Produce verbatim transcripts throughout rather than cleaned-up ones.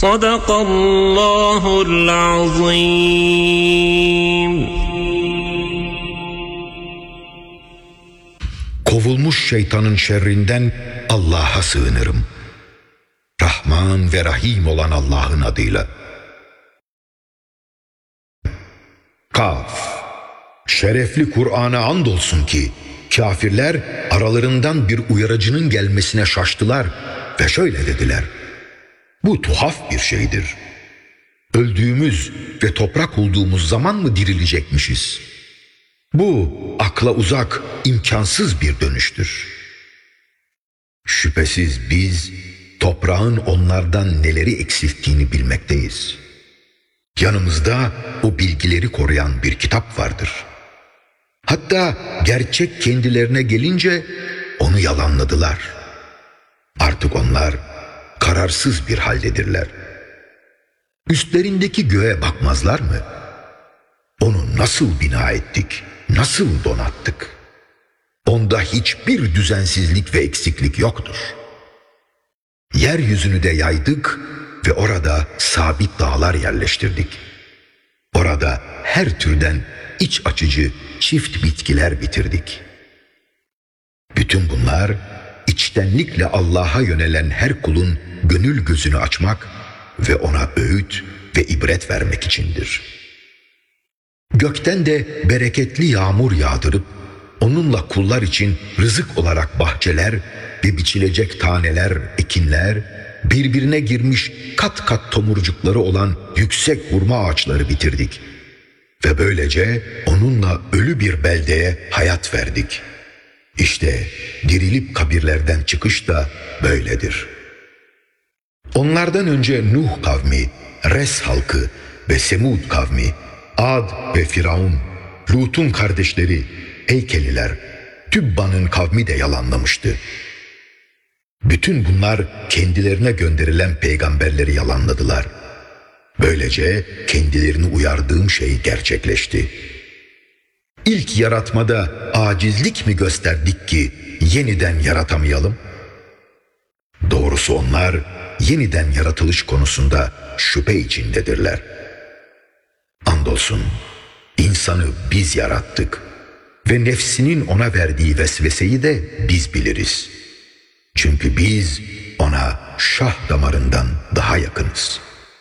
Sadakallahul azim. Kovulmuş şeytanın şerrinden Allah'a sığınırım. Rahman ve Rahim olan Allah'ın adıyla. Kaf. Şerefli Kur'an'a andolsun ki kafirler aralarından bir uyarıcının gelmesine şaştılar ve şöyle dediler: bu tuhaf bir şeydir. Öldüğümüz ve toprak olduğumuz zaman mı dirilecekmişiz? Bu akla uzak, imkansız bir dönüştür. Şüphesiz biz toprağın onlardan neleri eksilttiğini bilmekteyiz. Yanımızda o bilgileri koruyan bir kitap vardır. Hatta gerçek kendilerine gelince onu yalanladılar. Artık onlar kararsız bir haldedirler. Üstlerindeki göğe bakmazlar mı? Onu nasıl bina ettik, nasıl donattık? Onda hiçbir düzensizlik ve eksiklik yoktur. Yeryüzünü de yaydık ve orada sabit dağlar yerleştirdik. Orada her türden iç açıcı çift bitkiler bitirdik. Bütün bunlar içtenlikle Allah'a yönelen her kulun gönül gözünü açmak ve ona öğüt ve ibret vermek içindir. Gökten de bereketli yağmur yağdırıp onunla kullar için rızık olarak bahçeler ve biçilecek taneler, ekinler, birbirine girmiş kat kat tomurcukları olan yüksek hurma ağaçları bitirdik. Ve böylece onunla ölü bir beldeye hayat verdik. İşte dirilip kabirlerden çıkış da böyledir. Onlardan önce Nuh kavmi, Res halkı ve Semud kavmi, Ad ve Firavun, Lut'un kardeşleri, Eykeliler, Tübba'nın kavmi de yalanlamıştı. Bütün bunlar kendilerine gönderilen peygamberleri yalanladılar. Böylece kendilerini uyardığım şey gerçekleşti. İlk yaratmada acizlik mi gösterdik ki yeniden yaratamayalım? Doğrusu onlar yeniden yaratılış konusunda şüphe içindedirler. Andolsun insanı biz yarattık ve nefsinin ona verdiği vesveseyi de biz biliriz. Çünkü biz ona şah damarından daha yakınız.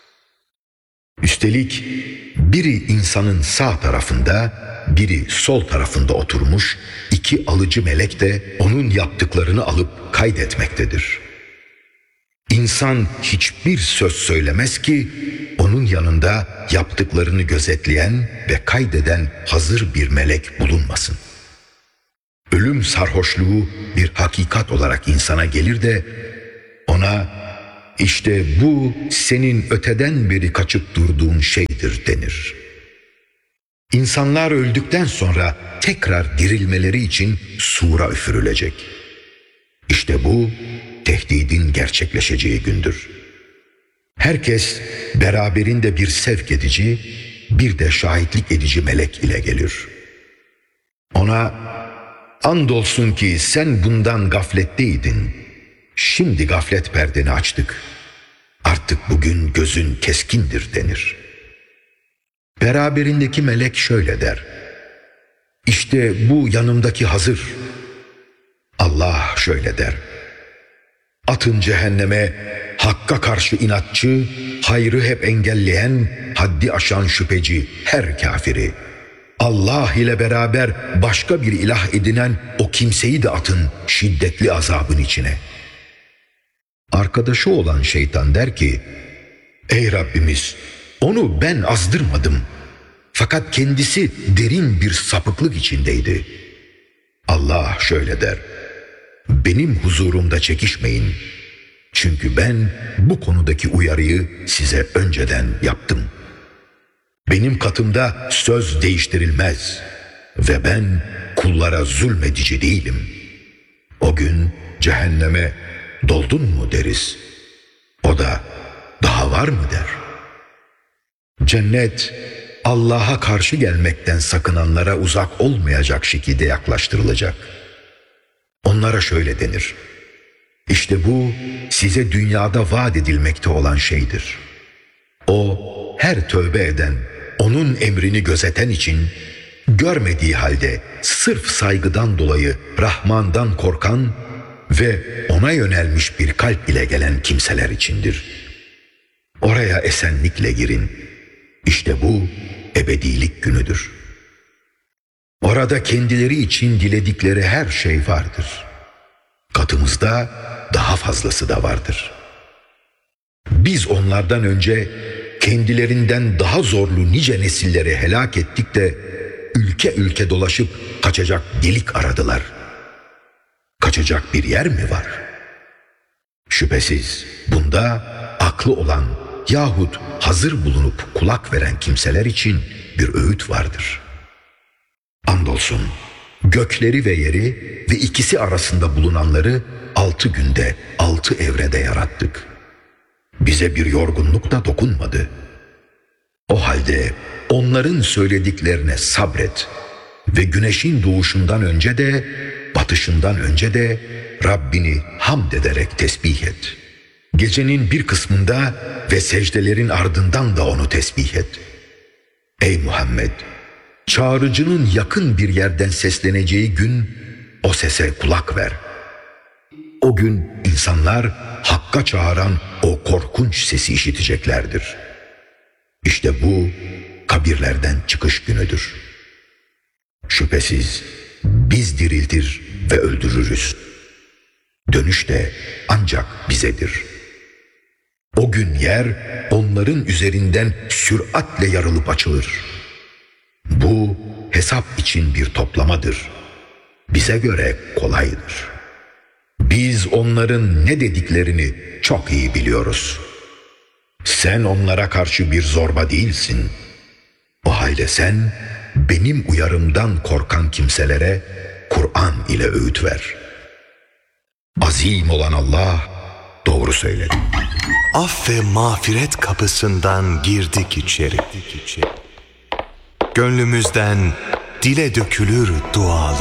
Üstelik biri insanın sağ tarafında, biri sol tarafında oturmuş iki alıcı melek de onun yaptıklarını alıp kaydetmektedir. İnsan hiçbir söz söylemez ki onun yanında yaptıklarını gözetleyen ve kaydeden hazır bir melek bulunmasın. Ölüm sarhoşluğu bir hakikat olarak insana gelir de ona işte bu senin öteden beri kaçıp durduğun şeydir denir. İnsanlar öldükten sonra tekrar dirilmeleri için sura üfürülecek. İşte bu tehdidin gerçekleşeceği gündür. Herkes beraberinde bir sevk edici, bir de şahitlik edici melek ile gelir. Ona andolsun ki sen bundan gafletteydin. Şimdi gaflet perdeni açtık. Artık bugün gözün keskindir denir. Beraberindeki melek şöyle der: İşte bu yanımdaki hazır. Allah şöyle der: Atın cehenneme hakka karşı inatçı, hayrı hep engelleyen, haddi aşan şüpheci her kafiri. Allah ile beraber başka bir ilah edinen o kimseyi de atın şiddetli azabın içine. Arkadaşı olan şeytan der ki: Ey Rabbimiz, onu ben azdırmadım. Fakat kendisi derin bir sapıklık içindeydi. Allah şöyle der: Benim huzurumda çekişmeyin. Çünkü ben bu konudaki uyarıyı size önceden yaptım. Benim katımda söz değiştirilmez ve ben kullara zulmedici değilim. O gün cehenneme doldun mu deriz. O da daha var mı der. Cennet Allah'a karşı gelmekten sakınanlara uzak olmayacak şekilde yaklaştırılacak. Onlara şöyle denir: İşte bu size dünyada vaat edilmekte olan şeydir. her tövbe eden, onun emrini gözeten için, görmediği halde sırf saygıdan dolayı Rahman'dan korkan ve ona yönelmiş bir kalp ile gelen kimseler içindir. Oraya esenlikle girin. İşte bu ebedilik günüdür. Orada kendileri için diledikleri her şey vardır. Katımızda daha fazlası da vardır. Biz onlardan önce kendilerinden daha zorlu nice nesilleri helak ettik de ülke ülke dolaşıp kaçacak delik aradılar. Kaçacak bir yer mi var? Şüphesiz bunda aklı olan yahut hazır bulunup kulak veren kimseler için bir öğüt vardır. Andolsun gökleri ve yeri ve ikisi arasında bulunanları altı günde altı evrede yarattık. Bize bir yorgunluk da dokunmadı. O halde onların söylediklerine sabret ve güneşin doğuşundan önce de batışından önce de Rabbini hamd ederek tesbih et. Gecenin bir kısmında ve secdelerin ardından da onu tesbih et. Ey Muhammed! Çağrıcının yakın bir yerden sesleneceği gün o sese kulak ver. O gün insanlar Hakk'a çağıran o korkunç sesi işiteceklerdir. İşte bu kabirlerden çıkış günüdür. Şüphesiz biz diriltir ve öldürürüz. Dönüş de ancak bizedir. O gün yer onların üzerinden süratle yarılıp açılır. Bu hesap için bir toplamadır. Bize göre kolaydır. Biz onların ne dediklerini çok iyi biliyoruz. Sen onlara karşı bir zorba değilsin. O halde sen benim uyarımdan korkan kimselere Kur'an ile öğüt ver. Azim olan Allah doğru söyledi. Af ve mağfiret kapısından girdik içeri. Gönlümüzden dile dökülür dualar.